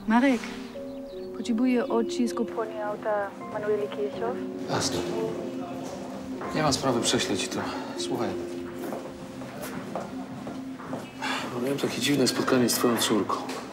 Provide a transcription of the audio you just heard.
Marek, potrzebuję odcisku płoni auta Manueli Kieszow. Jasne. Nie ma sprawy, prześlę ci to. Słuchaj. Miałem takie dziwne spotkanie z twoją córką.